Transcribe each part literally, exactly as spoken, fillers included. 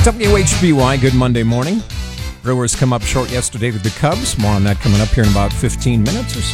W H B Y, good Monday morning. Brewers come up short yesterday with the Cubs. More on that coming up here in about fifteen minutes or so.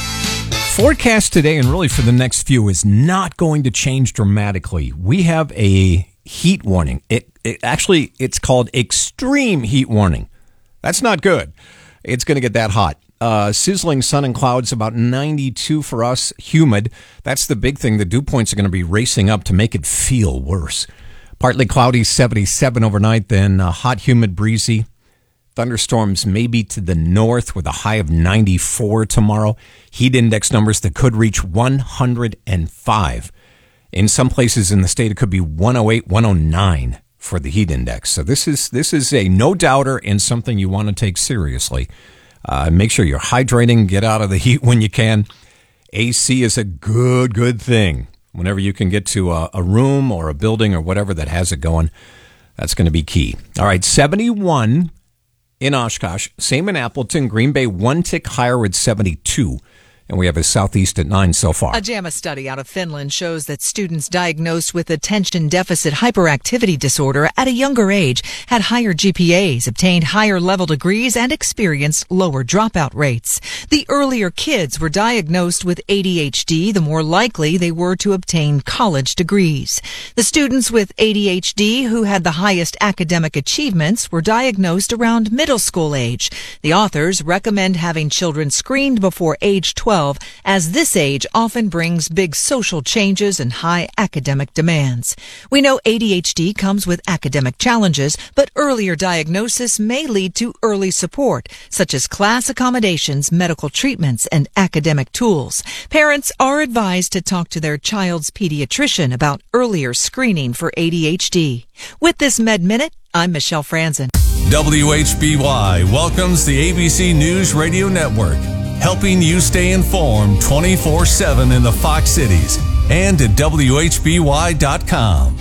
Forecast today and really for the next few is not going to change dramatically. We have a heat warning. It, it actually, it's called extreme heat warning. That's not good. It's going to get that hot. Uh, sizzling sun and clouds, about ninety-two for us. Humid. That's the big thing. The dew points are going to be racing up to make it feel worse. Partly cloudy, seventy-seven overnight, then uh, hot, humid, breezy. Thunderstorms maybe to the north with a high of ninety-four tomorrow. Heat index numbers that could reach one hundred five. In some places in the state, it could be one oh eight, one oh nine for the heat index. So this is this is a no-doubter and something you want to take seriously. Uh, make sure you're hydrating. Get out of the heat when you can. A C is a good, good thing. Whenever you can get to a, a room or a building or whatever that has it going, that's going to be key. All right, seventy-one in Oshkosh. Same in Appleton. Green Bay, one tick higher with seventy-two. And we have a southeast at nine so far. A JAMA study out of Finland shows that students diagnosed with attention deficit hyperactivity disorder at a younger age had higher G P As, obtained higher level degrees, and experienced lower dropout rates. The earlier kids were diagnosed with A D H D, the more likely they were to obtain college degrees. The students with A D H D who had the highest academic achievements were diagnosed around middle school age. The authors recommend having children screened before age twelve, as this age often brings big social changes and high academic demands. We know A D H D comes with academic challenges, but earlier diagnosis may lead to early support, such as class accommodations, medical treatments, and academic tools. Parents are advised to talk to their child's pediatrician about earlier screening for A D H D. With this Med Minute, I'm Michelle Franzen. W H B Y welcomes the A B C News Radio Network, helping you stay informed twenty-four seven in the Fox Cities and at W H B Y dot com.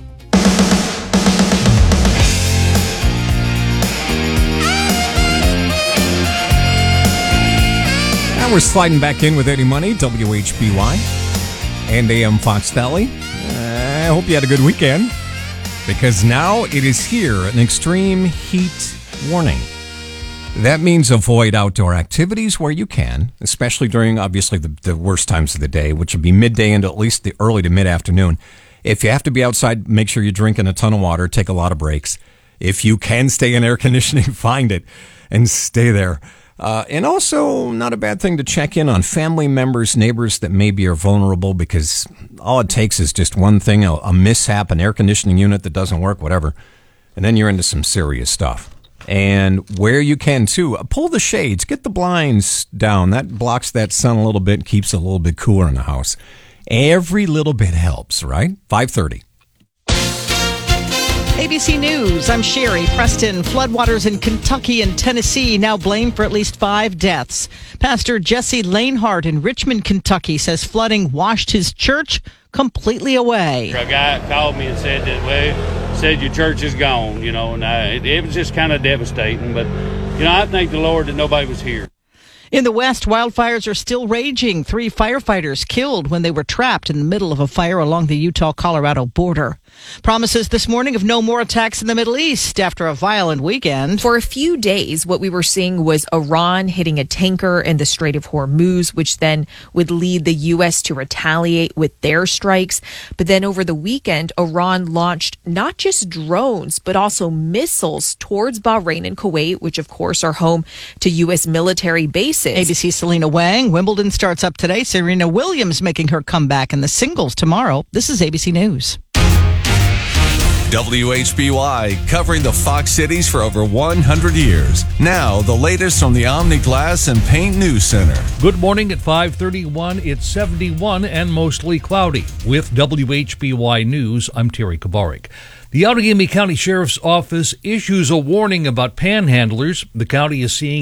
Now we're sliding back in with Eddie Money, W H B Y, and A M Fox Valley. I hope you had a good weekend, because now it is here, an extreme heat warning. That means avoid outdoor activities where you can, especially during, obviously, the, the worst times of the day, which will be midday into at least the early to mid-afternoon. If you have to be outside, make sure you're drinking a ton of water, take a lot of breaks. If you can stay in air conditioning, find it and stay there. Uh, and also, not a bad thing to check in on family members, neighbors that maybe are vulnerable, because all it takes is just one thing, a, a mishap, an air conditioning unit that doesn't work, whatever, and then you're into some serious stuff. And where you can, too, pull the shades, get the blinds down. That blocks that sun a little bit, keeps it a little bit cooler in the house. Every little bit helps, right? five thirty. A B C News, I'm Sherry. Preston, floodwaters in Kentucky and Tennessee now blamed for at least five deaths. Pastor Jesse Lanehart in Richmond, Kentucky says flooding washed his church completely away. A guy called me and said that, well, said your church is gone, you know, and I, it, it was just kind of devastating. But, you know, I thank the Lord that nobody was here. In the West, wildfires are still raging. Three firefighters killed when they were trapped in the middle of a fire along the Utah-Colorado border. Promises this morning of no more attacks in the Middle East after a violent weekend. For a few days, what we were seeing was Iran hitting a tanker in the Strait of Hormuz, which then would lead the U S to retaliate with their strikes. But then over the weekend, Iran launched not just drones, but also missiles towards Bahrain and Kuwait, which of course are home to U S military bases. A B C's Selena Wang. Wimbledon starts up today. Serena Williams making her comeback in the singles tomorrow. This is A B C News. W H B Y, covering the Fox Cities for over one hundred years. Now, the latest from the Omni Glass and Paint News Center. Good morning at five thirty-one. It's seventy-one and mostly cloudy. With W H B Y News, I'm Terry Kabarik. The Outagamie County Sheriff's Office issues a warning about panhandlers. The county is seeing